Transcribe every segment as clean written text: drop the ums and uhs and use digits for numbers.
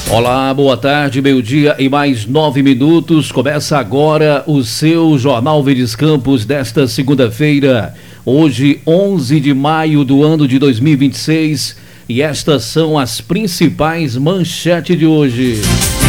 Olá, boa tarde, meio-dia e mais 9 minutos. Começa agora o seu Jornal Verdes Campos desta segunda-feira, hoje 11 de maio do ano de 2026, e estas são as principais manchetes de hoje.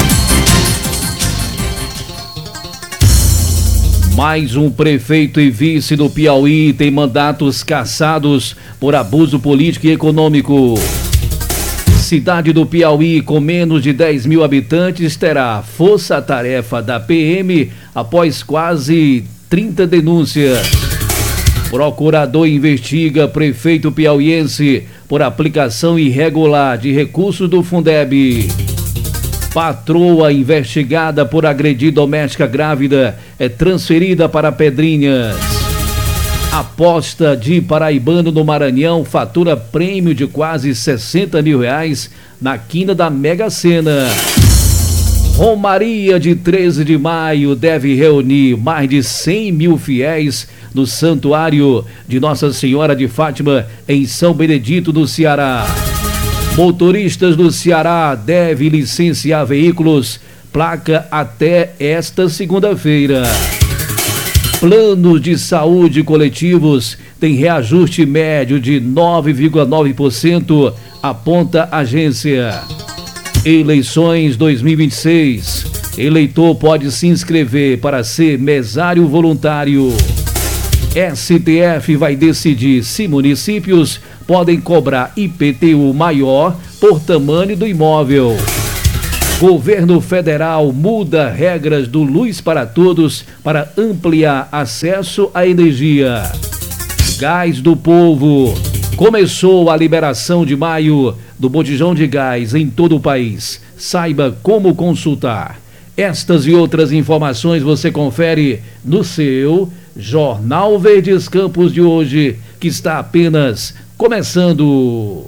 Mais um prefeito e vice do Piauí tem mandatos cassados por abuso político e econômico. Cidade do Piauí, com menos de 10 mil habitantes, terá força-tarefa da PM após quase 30 denúncias. Procurador investiga prefeito piauiense por aplicação irregular de recursos do Fundeb. Patroa investigada por agredir doméstica grávida é transferida para Pedrinhas. Aposta de paraibano no Maranhão fatura prêmio de quase R$60 mil na quina da Mega Sena. Romaria de 13 de maio deve reunir mais de 100 mil fiéis no Santuário de Nossa Senhora de Fátima, em São Benedito do Ceará. Motoristas do Ceará devem licenciar veículos placa até esta segunda-feira. Planos de saúde coletivos têm reajuste médio de 9,9%, aponta a agência. Eleições 2026. Eleitor pode se inscrever para ser mesário voluntário. STF vai decidir se municípios podem cobrar IPTU maior por tamanho do imóvel. Governo federal muda regras do Luz para Todos para ampliar acesso à energia. Gás do Povo. Começou a liberação de maio do botijão de gás em todo o país. Saiba como consultar. Estas e outras informações você confere no seu Jornal Verdes Campos de hoje, que está apenas começando.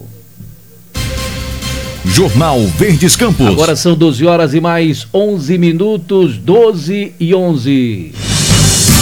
Jornal Verdes Campos. Agora são 12 horas e mais 11 minutos, 12 e 11.